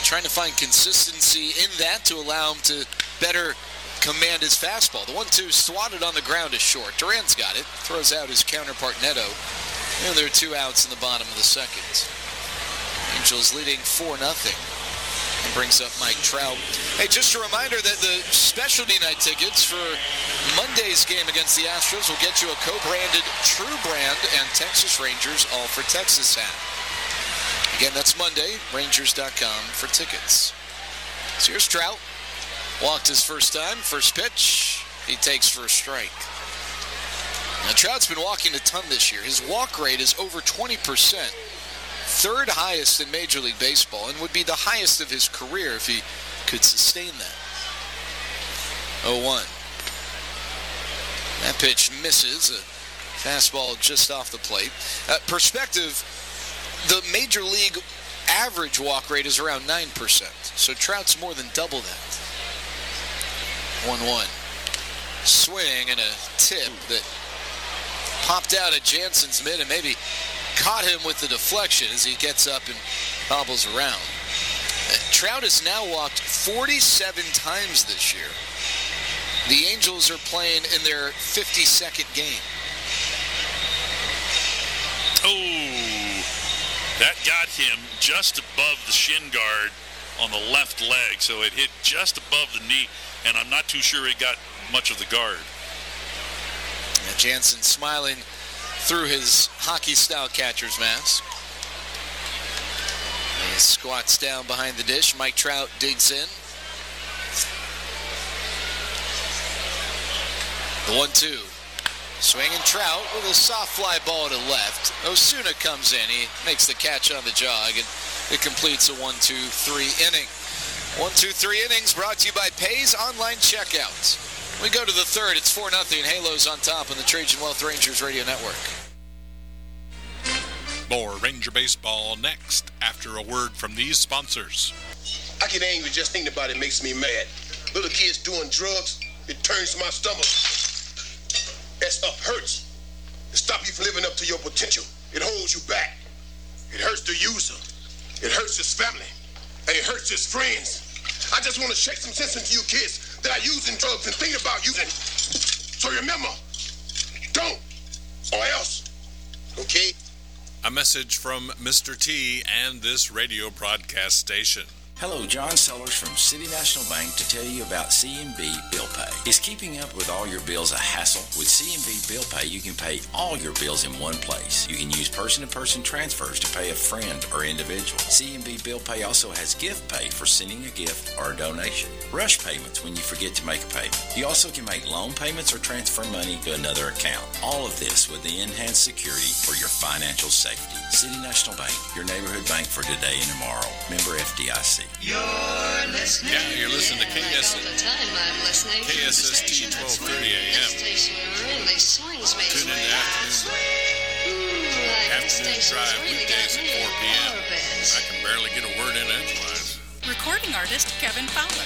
trying to find consistency in that to allow him to better command his fastball. The 1-2 swatted on the ground is short. Duran's got it. Throws out his counterpart Neto. And there are 2 outs in the bottom of the second. Angels leading 4-0. And brings up Mike Trout. Hey, just a reminder that the specialty night tickets for Monday's game against the Astros will get you a co-branded True Brand and Texas Rangers All for Texas hat. Again, that's Monday, Rangers.com for tickets. So here's Trout. Walked his first time. First pitch, he takes for a strike. Now, Trout's been walking a ton this year. His walk rate is over 20%, third highest in Major League Baseball, and would be the highest of his career if he could sustain that. 0-1. That pitch misses. A fastball just off the plate. Perspective, the Major League average walk rate is around 9%, so Trout's more than double that. 1-1. Swing and a tip that popped out at Jansen's mid and maybe caught him with the deflection as he gets up and bobbles around. Trout has now walked 47 times this year. The Angels are playing in their 52nd game. Oh, that got him just above the shin guard on the left leg, so it hit just above the knee, and I'm not too sure it got much of the guard. And Jansen smiling through his hockey-style catcher's mask. He squats down behind the dish. Mike Trout digs in. The 1-2. Swinging Trout with a soft fly ball to left. Osuna comes in. He makes the catch on the jog, and it completes a 1-2-3 inning. 1-2-3 innings brought to you by Pay's Online Checkout. We go to the third. It's 4-0. Halos on top on the Trajan Wealth Rangers Radio Network. More Ranger Baseball next after a word from these sponsors. I get angry just thinking about it makes me mad. Little kids doing drugs, it turns my stomach. That stuff hurts. It stops you from living up to your potential. It holds you back. It hurts the user. It hurts his family. And it hurts his friends. I just want to shake some sense into you kids that are using drugs and thinking about using. So remember, don't, or else, okay? A message from Mr. T and this radio broadcast station. Hello, John Sellers from City National Bank to tell you about CMB Bill Pay. Is keeping up with all your bills a hassle? With CMB Bill Pay, you can pay all your bills in one place. You can use person-to-person transfers to pay a friend or individual. CMB Bill Pay also has gift pay for sending a gift or a donation. Rush payments when you forget to make a payment. You also can make loan payments or transfer money to another account. All of this with the enhanced security for your financial safety. City National Bank, your neighborhood bank for today and tomorrow. Member FDIC. You're listening. Yeah, you're listening to KSST 1230 AM. Tune in to Afternoon Drive weekdays at 4 p.m. I can barely get a word in edgewise. Recording artist Kevin Fowler.